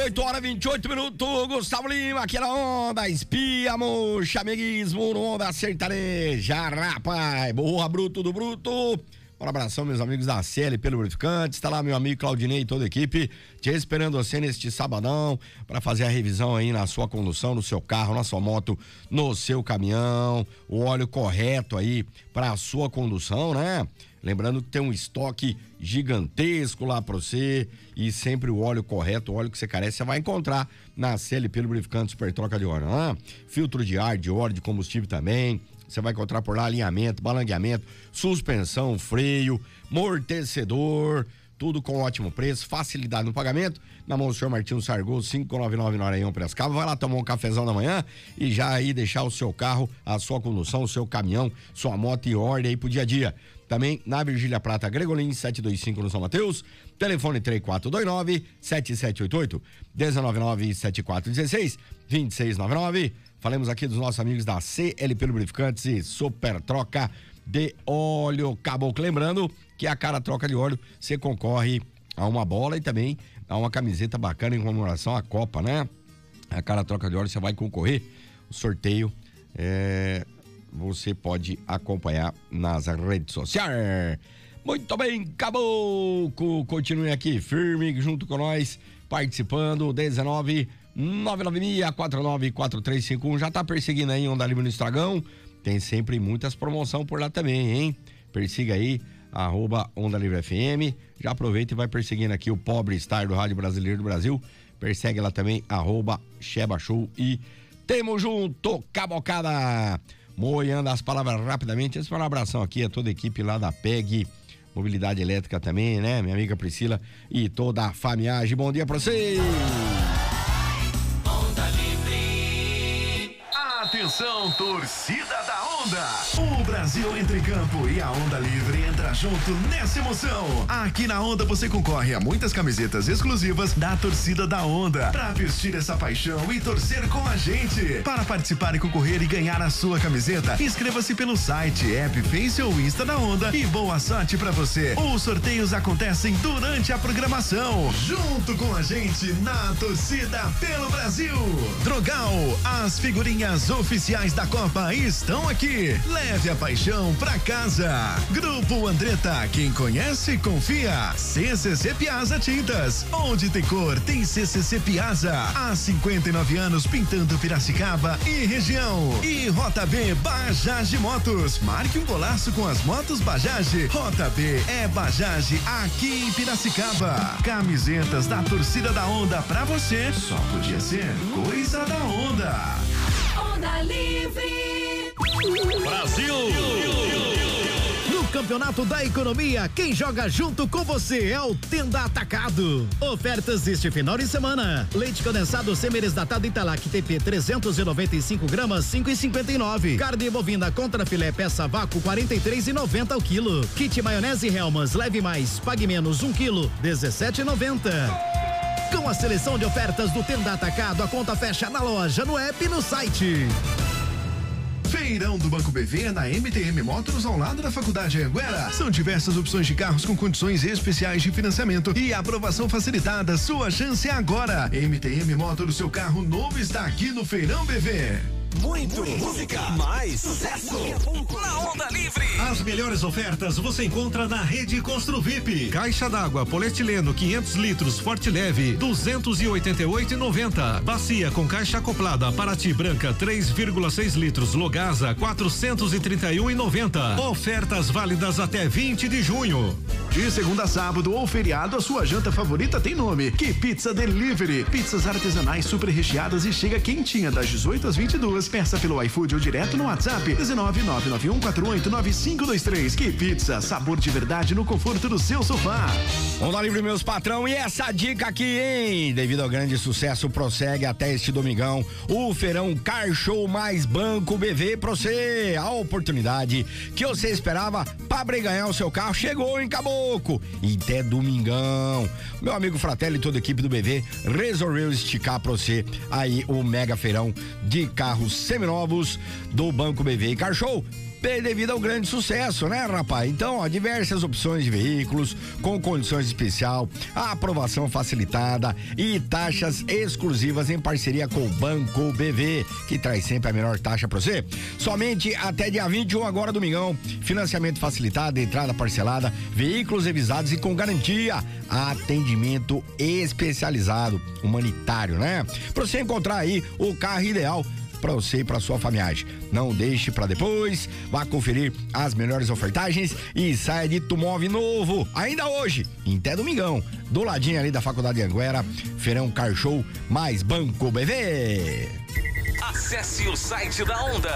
18 horas 28 minutos, Gustavo Lima, aqui na onda, espiamos, chameguismo, no onda sertaneja, rapaz, boa, bruto do bruto. Um abração, meus amigos da CLP Lubrificantes, está lá meu amigo Claudinei e toda a equipe, te esperando você neste sabadão, para fazer a revisão aí na sua condução, no seu carro, na sua moto, no seu caminhão, o óleo correto aí para a sua condução, né? Lembrando que tem um estoque gigantesco lá para você e sempre o óleo correto, o óleo que você carece, você vai encontrar na CLP Lubrificante Super Troca de Óleo, né? Filtro de ar, de óleo, de combustível também. Você vai encontrar por lá alinhamento, balanceamento, suspensão, freio, amortecedor, tudo com ótimo preço, facilidade no pagamento. Na mão do senhor Martinho Sargoso, 599 no Aranhão Prescava. Vai lá tomar um cafezão da manhã e já aí deixar o seu carro, a sua condução, o seu caminhão, sua moto em ordem aí pro dia a dia. Também na Virgília Prata Gregolin, 725 no São Mateus, telefone 3429-7788, 199-7416-2699. Falamos aqui dos nossos amigos da CLP Lubrificantes e Super Troca de Óleo Caboclo. Lembrando que a cada troca de óleo você concorre a uma bola e também a uma camiseta bacana em comemoração à Copa, né? A cada troca de óleo você vai concorrer. O sorteio você pode acompanhar nas redes sociais. Muito bem, Caboclo, continue aqui firme junto com nós, participando. 19996494351. Já tá perseguindo aí Onda Livre no Instagram. Tem sempre muitas promoções por lá também, hein? Persiga aí, @Onda Livre FM. Já aproveita e vai perseguindo aqui o Pobre Star do Rádio Brasileiro do Brasil. Persegue lá também, @Sheba Show. E tamo junto, cabocada! Moiando as palavras rapidamente. Esse foi um abração aqui a toda a equipe lá da PEG Mobilidade Elétrica também, né? Minha amiga Priscila e toda a famiagem. Bom dia pra vocês! Atenção, torcida da Onda! O Brasil entra em campo e a Onda Livre entra junto nessa emoção. Aqui na Onda você concorre a muitas camisetas exclusivas da torcida da Onda pra vestir essa paixão e torcer com a gente. Para participar e concorrer e ganhar a sua camiseta, inscreva-se pelo site, app, Face ou Insta da Onda e boa sorte pra você. Os sorteios acontecem durante a programação. Junto com a gente na torcida pelo Brasil. Drogal, as figurinhas oficiais da Copa estão aqui. Leve a paixão pra casa. Grupo Andretta, quem conhece, confia. CCC Piazza Tintas, onde tem cor, tem CCC Piazza. Há 59 anos pintando Piracicaba e região. E Rota B Bajaj Motos. Marque um golaço com as motos Bajaj. Rota B é Bajaj aqui em Piracicaba. Camisetas da torcida da Onda pra você. Só podia ser coisa da Onda. Onda Livre Brasil! No Campeonato da Economia, quem joga junto com você é o Tenda Atacado. Ofertas este final de semana: leite condensado semi-desnatado Italac TP 395 gramas, 5,59. Carne bovina contra filé peça vácuo 43,90 ao quilo. Kit maionese Hellmann's leve mais, pague menos 1 quilo, 17,90. Com a seleção de ofertas do Tenda Atacado, a conta fecha na loja, no app e no site. Feirão do Banco BV na MTM Motors ao lado da Faculdade Anguera. São diversas opções de carros com condições especiais de financiamento e aprovação facilitada. Sua chance é agora. MTM Motors, seu carro novo está aqui no Feirão BV. Muito música, mais sucesso na Onda Livre. As melhores ofertas você encontra na Rede Construvip. Caixa d'água polietileno 500 litros Forte Leve 288,90. Bacia com caixa acoplada Paraty branca 3,6 litros Logasa 431,90. Ofertas válidas até 20 de junho. De segunda a sábado ou feriado, a sua janta favorita tem nome: Que Pizza Delivery. Pizzas artesanais super recheadas e chega quentinha das 18 às 22. Peça pelo iFood ou direto no WhatsApp 19991489523. Que Pizza, sabor de verdade no conforto do seu sofá. Onda Livre, meus patrão, e essa dica aqui, hein? Devido ao grande sucesso, prossegue até este domingão o Feirão Car Show mais Banco BV pra você. A oportunidade que você esperava pra ganhar o seu carro chegou em Caboclo. E até domingão, meu amigo Fratelli e toda a equipe do BV resolveu esticar pra você aí o mega feirão de carros seminovos do Banco BV Car Show. devido ao grande sucesso, né, rapaz? Então, ó, diversas opções de veículos com condições especial, aprovação facilitada e taxas exclusivas em parceria com o Banco BV, que traz sempre a melhor taxa pra você. Somente até dia 21, agora domingão, financiamento facilitado, entrada parcelada, veículos revisados e com garantia, atendimento especializado, humanitário, né? Pra você encontrar aí o carro ideal para você e para sua família. Não deixe para depois, vá conferir as melhores ofertagens e saia de Tumove novo, ainda hoje, até domingão, do ladinho ali da Faculdade de Anguera, Feirão Car Show mais Banco BV. Acesse o site da Onda,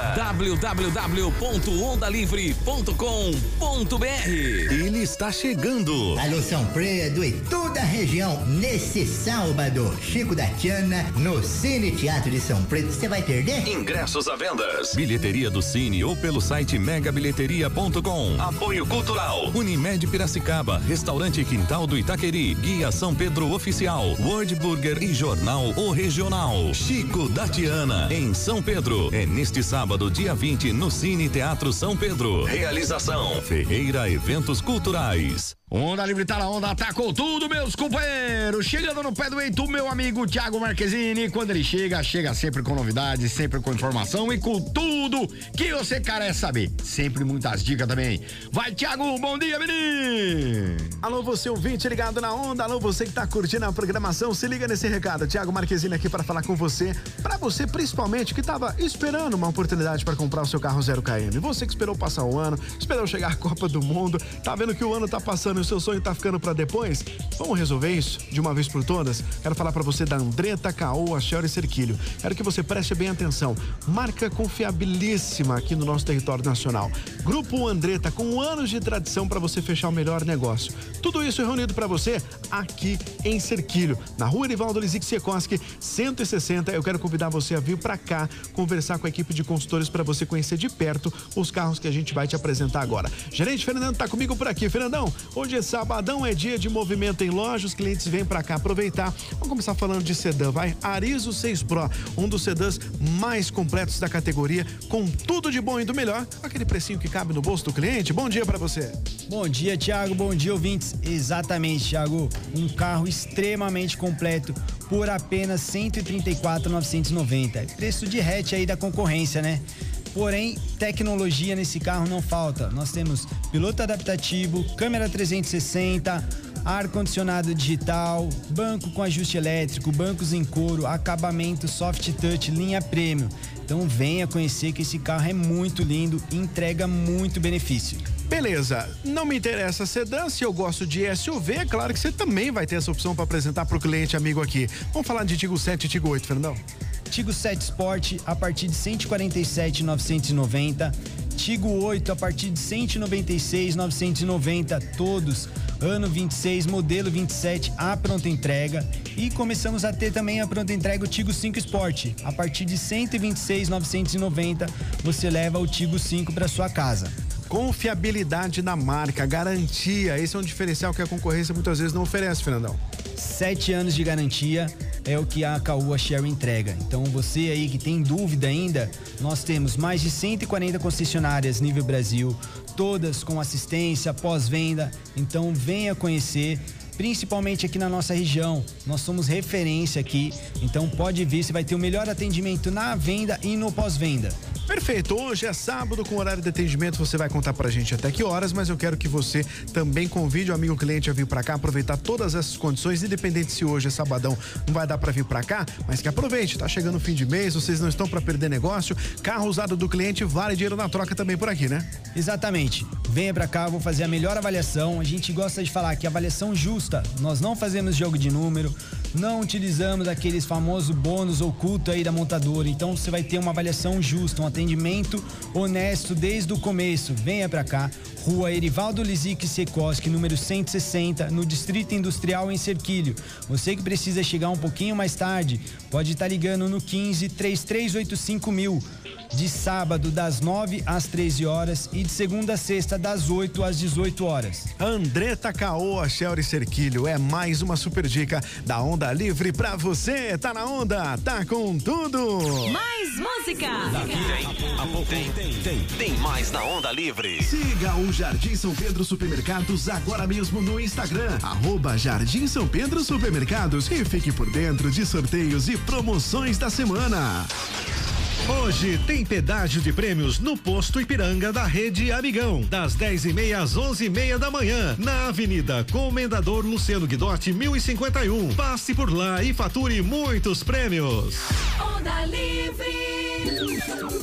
www.ondalivre.com.br. Ele está chegando. Alô São Pedro e toda a região, nesse sábado, Chico da Tiana, no Cine Teatro de São Pedro. Você vai perder? Ingressos à vendas. Bilheteria do Cine ou pelo site megabilheteria.com. Apoio cultural. Unimed Piracicaba, Restaurante Quintal do Itaqueri, Guia São Pedro Oficial, World Burger e Jornal O Regional. Chico da Tiana, em São Pedro. É neste sábado, dia 20, no Cine Teatro São Pedro. Realização Ferreira Eventos Culturais. Onda Livre tá na onda, atacou tudo, meus companheiros. Chegando no pé do eito, meu amigo Thiago Marquezine. Quando ele chega sempre com novidades, sempre com informação e com tudo que você quer saber. Sempre muitas dicas também. Vai, Thiago, bom dia, menino. Alô, você ouvinte ligado na onda. Alô, você que tá curtindo a programação. Se liga nesse recado. Thiago Marquezine aqui para falar com você. Para você, principalmente, que tava esperando uma oportunidade para comprar o seu carro 0 km. Você que esperou passar o ano, esperou chegar a Copa do Mundo, tá vendo que o ano tá passando e o seu sonho tá ficando pra depois? Vamos resolver isso de uma vez por todas? Quero falar pra você da Andretta, Caoa, Shell e Cerquilho. Quero que você preste bem atenção. Marca confiabilíssima aqui no nosso território nacional. Grupo Andretta, com anos de tradição pra você fechar o melhor negócio. Tudo isso reunido pra você aqui em Cerquilho, na rua Erivaldo Lizic Siekoski, 160. Eu quero convidar você a vir pra cá, conversar com a equipe de consultores pra você conhecer de perto os carros que a gente vai te apresentar agora. Gerente Fernando tá comigo por aqui. Fernandão, hoje é sabadão, é dia de movimento em loja, os clientes vêm pra cá aproveitar. Vamos começar falando de sedã, vai. Arizo 6 Pro, um dos sedãs mais completos da categoria, com tudo de bom e do melhor, com aquele precinho que cabe no bolso do cliente. Bom dia pra você. Bom dia, Thiago, bom dia, ouvintes. Exatamente, Thiago, um carro extremamente completo por apenas R$ 134.990. Preço de hatch aí da concorrência, né? Porém, tecnologia nesse carro não falta. Nós temos piloto adaptativo, câmera 360, ar-condicionado digital, banco com ajuste elétrico, bancos em couro, acabamento soft touch, linha premium. Então venha conhecer que esse carro é muito lindo e entrega muito benefício. Beleza, não me interessa sedã, se eu gosto de SUV, é claro que você também vai ter essa opção para apresentar para o cliente amigo aqui. Vamos falar de Tigo 7 e Tigo 8, Fernandão? Tigo 7 Sport a partir de R$ 147.990, Tigo 8 a partir de R$ 196.990, todos ano 26, modelo 27, a pronta entrega. E começamos a ter também a pronta entrega o Tigo 5 Sport. A partir de R$ 126.990, você leva o Tigo 5 para sua casa. Confiabilidade na marca, garantia, esse é um diferencial que a concorrência muitas vezes não oferece, Fernandão. 7 anos de garantia é o que a Caoa Sherry entrega. Então você aí que tem dúvida ainda, nós temos mais de 140 concessionárias nível Brasil, todas com assistência, pós-venda. Então venha conhecer, principalmente aqui na nossa região. Nós somos referência aqui, então pode vir, você vai ter o melhor atendimento na venda e no pós-venda. Perfeito, hoje é sábado com horário de atendimento, você vai contar pra gente até que horas, mas eu quero que você também convide o amigo cliente a vir pra cá, aproveitar todas essas condições, independente se hoje é sabadão, não vai dar pra vir pra cá, mas que aproveite, tá chegando o fim de mês, vocês não estão pra perder negócio, carro usado do cliente vale dinheiro na troca também por aqui, né? Exatamente, venha pra cá, vou fazer a melhor avaliação, a gente gosta de falar que avaliação justa, nós não fazemos jogo de número, não utilizamos aqueles famosos bônus ocultos aí da montadora, então você vai ter uma avaliação justa, um atendimento honesto desde o começo. Venha pra cá, Rua Erivaldo Lizic Siekoski, número 160, no Distrito Industrial em Cerquilho. Você que precisa chegar um pouquinho mais tarde, pode estar ligando no 15-3385.000. De sábado das 9 às 13 horas e de segunda a sexta das 8 às 18 horas. Andretta, Caoa, Sherry Cerquilho é mais uma super dica da Onda Onda Livre pra você, tá na onda, tá com tudo. Mais música. Tem mais na Onda Livre. Siga o Jardim São Pedro Supermercados agora mesmo no Instagram, @Jardim São Pedro Supermercados, e fique por dentro de sorteios e promoções da semana. Hoje tem pedágio de prêmios no Posto Ipiranga da Rede Amigão, das 10h30 às 11h30 da manhã, na Avenida Comendador Luciano Guidotti, 1051. Passe por lá e fature muitos prêmios. Onda Livre.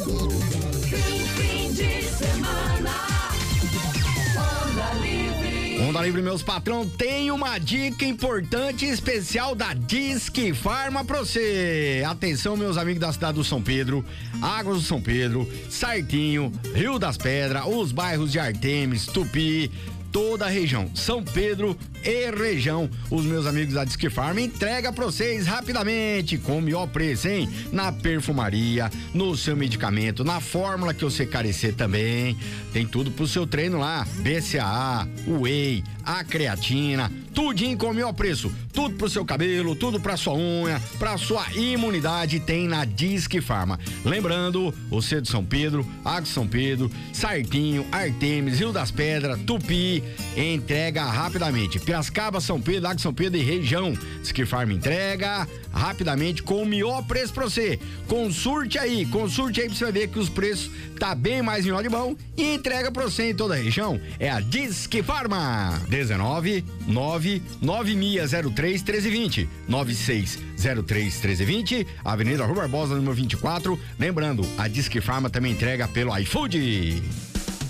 Fim de semana. Onda Livre. Onda Livre, meus patrão, tem uma dica importante e especial da Disque Farma pra você. Atenção, meus amigos da cidade do São Pedro, Águas do São Pedro, Sartinho, Rio das Pedras, os bairros de Artemis, Tupi, toda a região, São Pedro e região. Os meus amigos da Disque Farma entrega pra vocês rapidamente, com o melhor preço, hein? Na perfumaria, no seu medicamento, na fórmula que você carecer também. Tem tudo pro seu treino lá, BCAA, Whey, a creatina, tudinho com o melhor preço. Tudo pro seu cabelo, tudo pra sua unha, pra sua imunidade, tem na Disque Farma. Lembrando, você de São Pedro, Água de São Pedro, Sartinho, Artemis, Rio das Pedras, Tupi, entrega rapidamente. Piracicaba, São Pedro, Água de São Pedro e região. Disque Farma entrega rapidamente com o melhor preço pra você. Consulte aí pra você ver que os preços tá bem mais melhor de bom e entrega pra você em toda a região. É a Disque Farma. 19-9603-1320, 9603-1320, Avenida Rua Barbosa, número 24. Lembrando, a Disque Farma também entrega pelo iFood.